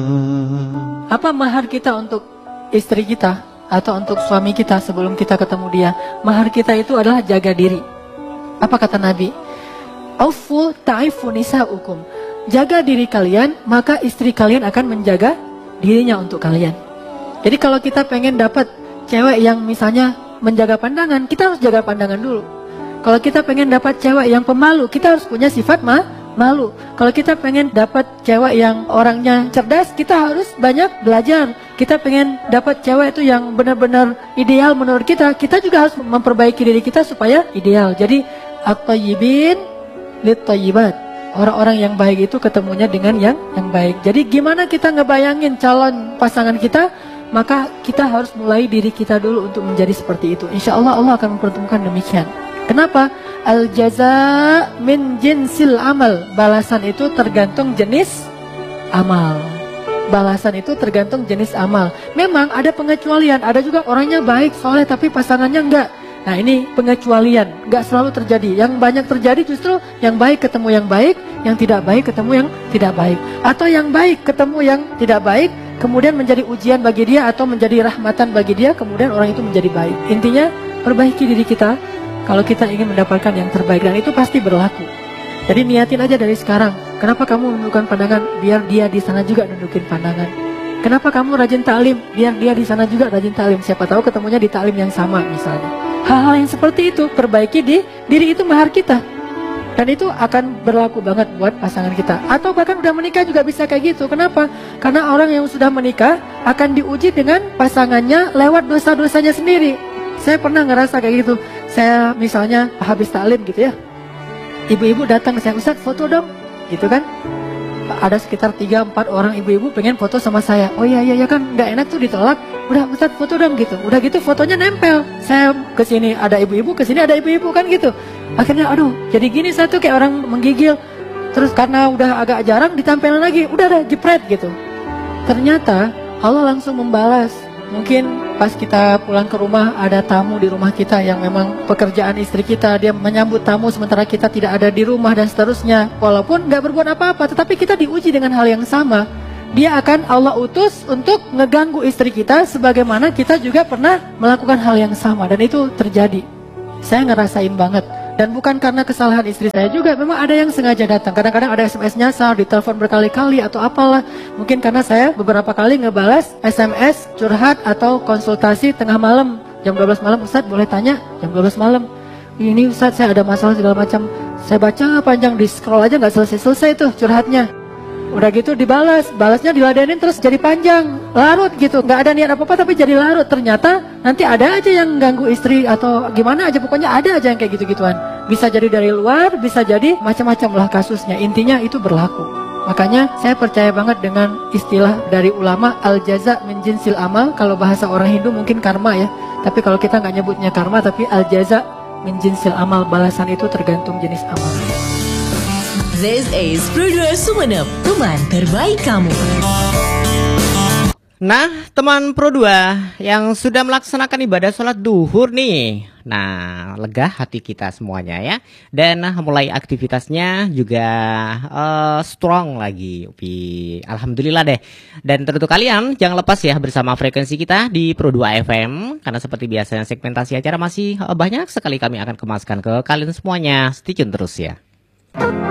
Apa mahar kita untuk istri kita atau untuk suami kita sebelum kita ketemu dia? Mahar kita itu adalah jaga diri. Apa kata Nabi? Aufu ta'ifu nisa'ukum. Jaga diri kalian, maka istri kalian akan menjaga dirinya untuk kalian. Jadi kalau kita pengen dapat cewek yang misalnya menjaga pandangan, kita harus jaga pandangan dulu. Kalau kita pengen dapat cewek yang pemalu, kita harus punya sifat malu. Kalau kita pengen dapat cewek yang orangnya cerdas, kita harus banyak belajar. Kita pengen dapat cewek itu yang benar-benar ideal menurut kita, kita juga harus memperbaiki diri kita supaya ideal. Jadi at-tayyibin lit-tayyibat. Orang-orang yang baik itu ketemunya dengan yang baik. Jadi gimana kita ngebayangin calon pasangan kita, maka kita harus mulai diri kita dulu untuk menjadi seperti itu. Insya Allah Allah akan mempertemukan demikian. Kenapa? Al-jaza min jinsil amal. Balasan itu tergantung jenis amal. Balasan itu tergantung jenis amal. Memang ada pengecualian. Ada juga orangnya baik, soleh, tapi pasangannya enggak. Nah ini pengecualian, enggak selalu terjadi. Yang banyak terjadi justru yang baik ketemu yang baik, yang tidak baik ketemu yang tidak baik. Atau yang baik ketemu yang tidak baik, kemudian menjadi ujian bagi dia atau menjadi rahmatan bagi dia, kemudian orang itu menjadi baik. Intinya perbaiki diri kita kalau kita ingin mendapatkan yang terbaik, dan itu pasti berlaku. Jadi niatin aja dari sekarang. Kenapa kamu menundukkan pandangan? Biar dia di sana juga nundukin pandangan. Kenapa kamu rajin taklim? Biar dia di sana juga rajin taklim. Siapa tahu ketemunya di taklim yang sama misalnya. Hal-hal yang seperti itu, perbaiki di diri, itu mahar kita. Dan itu akan berlaku banget buat pasangan kita. Atau bahkan udah menikah juga bisa kayak gitu. Kenapa? Karena orang yang sudah menikah akan diuji dengan pasangannya lewat dosa-dosanya sendiri. Saya pernah ngerasa kayak gitu. Saya misalnya habis taklim gitu ya, ibu-ibu datang ke saya, Ustaz foto dong, gitu kan. Ada sekitar 3-4 orang ibu-ibu pengen foto sama saya. Oh iya kan, nggak enak tuh ditolak. Udah Ustaz foto dong gitu. Udah gitu fotonya nempel. Saya kesini ada ibu-ibu, kesini ada ibu-ibu kan gitu. Akhirnya aduh, jadi gini satu kayak orang menggigil. Terus karena udah agak jarang ditampilin lagi, udah ada jepret gitu. Ternyata Allah langsung membalas. Mungkin pas kita pulang ke rumah ada tamu di rumah kita yang memang pekerjaan istri kita, dia menyambut tamu sementara kita tidak ada di rumah dan seterusnya. Walaupun nggak berbuat apa-apa, tetapi kita diuji dengan hal yang sama. Dia akan Allah utus untuk ngeganggu istri kita sebagaimana kita juga pernah melakukan hal yang sama, dan itu terjadi. Saya ngerasain banget. Dan bukan karena kesalahan istri saya juga, memang ada yang sengaja datang. Kadang-kadang ada SMS nyasar, ditelepon berkali-kali atau apalah. Mungkin karena saya beberapa kali ngebalas SMS curhat atau konsultasi tengah malam. Jam 12 malam, Ustadz boleh tanya? Jam 12 malam. Ini Ustadz saya ada masalah segala macam. Saya baca panjang, di scroll aja nggak selesai-selesai tuh curhatnya. Udah gitu dibalas, balasnya diladenin terus jadi panjang, larut gitu. Nggak ada niat apa-apa tapi jadi larut. Ternyata nanti ada aja yang ganggu istri atau gimana aja, pokoknya ada aja yang kayak gitu-gituan. Bisa jadi dari luar, bisa jadi macam-macam lah kasusnya. Intinya itu berlaku. Makanya saya percaya banget dengan istilah dari ulama, al-jaza min jinsil amal. Kalau bahasa orang Hindu mungkin karma ya. Tapi kalau kita nggak nyebutnya karma, tapi al-jaza min jinsil amal. Balasan itu tergantung jenis amal. This is Pro2 Sumeneb, teman terbaik kamu. Nah, teman Pro2 yang sudah melaksanakan ibadah sholat duhur nih. Nah, lega hati kita semuanya ya. Dan mulai aktivitasnya juga strong lagi. Alhamdulillah deh. Dan tentu kalian jangan lepas ya bersama frekuensi kita di Pro2 FM. Karena seperti biasanya segmentasi acara masih banyak sekali kami akan kemaskan ke kalian semuanya. Stay tune terus ya.